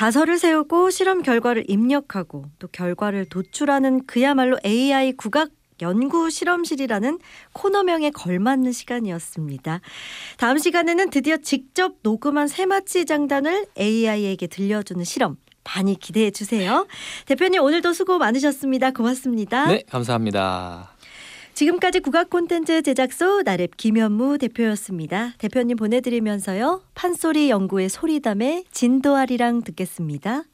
가설을 세우고 실험 결과를 입력하고 또 결과를 도출하는 그야말로 AI 국악 연구 실험실이라는 코너명에 걸맞는 시간이었습니다. 다음 시간에는 드디어 직접 녹음한 새마치 장단을 AI에게 들려주는 실험 많이 기대해 주세요. 대표님 오늘도 수고 많으셨습니다. 고맙습니다. 네, 감사합니다. 지금까지 국악 콘텐츠 제작소 나랩 김현무 대표였습니다. 대표님 보내드리면서요. 판소리 연구의 소리담에 진도아리랑 듣겠습니다.